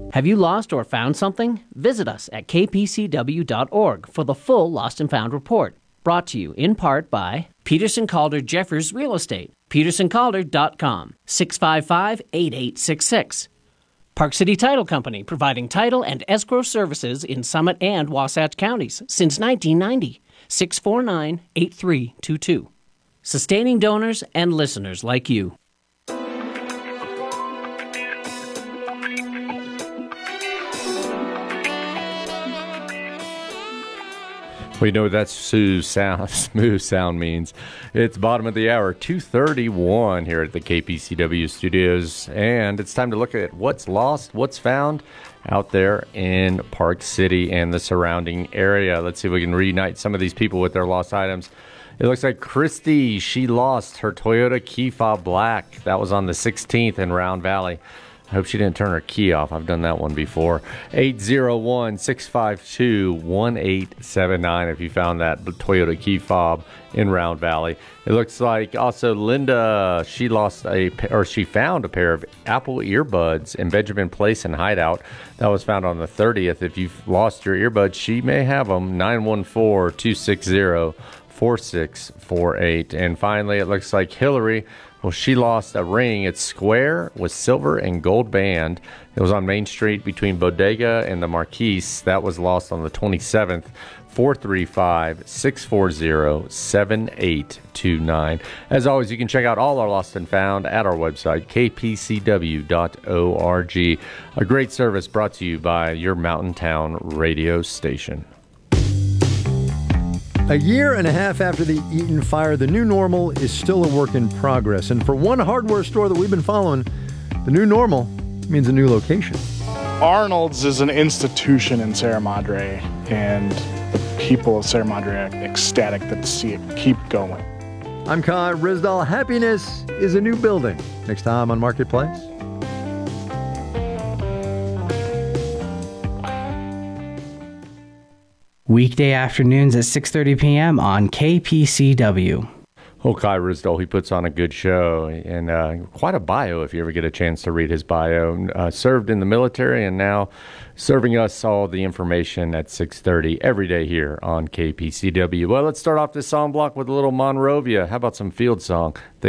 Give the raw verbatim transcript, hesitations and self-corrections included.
Have you lost or found something? Visit us at k p c w dot org for the full Lost and Found report. Brought to you in part by Peterson Calder Jeffers Real Estate, peterson calder dot com, six five five, eight eight six six. Park City Title Company, providing title and escrow services in Summit and Wasatch counties since nineteen ninety, six four nine, eight three two two. Sustaining donors and listeners like you. We know what that smooth sound, smooth sound means. It's bottom of the hour, two thirty-one here at the K P C W studios, and it's time to look at what's lost, what's found out there in Park City and the surrounding area. Let's see if we can reunite some of these people with their lost items. It looks like Christy, she lost her Toyota Key Fob Black. That was on the sixteenth in Round Valley. I hope she didn't turn her key off. I've done that one before. eight zero one, six five two, one eight seven nine if you found that Toyota key fob in Round Valley. It looks like also Linda, she lost a, or she found a pair of Apple earbuds in Benjamin Place in Hideout. That was found on the thirtieth. If you've lost your earbuds, she may have them. nine one four, two six zero, four six four eight. And finally, it looks like Hillary, well, she lost a ring. It's square with silver and gold band. It was on Main Street between Bodega and the Marquise. That was lost on the twenty-seventh. four three five, six four zero, seven eight two nine. As always, you can check out all our lost and found at our website, k p c w dot org. A great service brought to you by your Mountain Town radio station. A year and a half after the Eaton fire, the new normal is still a work in progress. And for one hardware store that we've been following, the new normal means a new location. Arnold's is an institution in Sierra Madre, and the people of Sierra Madre are ecstatic to see it keep going. I'm Kai Risdal. Happiness is a new building. Next time on Marketplace. Weekday afternoons at six thirty p.m. on K P C W. Oh, Kai Risdal, he puts on a good show, and uh, quite a bio if you ever get a chance to read his bio. Uh, served in the military and now serving us all the information at six thirty every day here on K P C W. Well, let's start off this song block with a little Monrovia. How about some field song?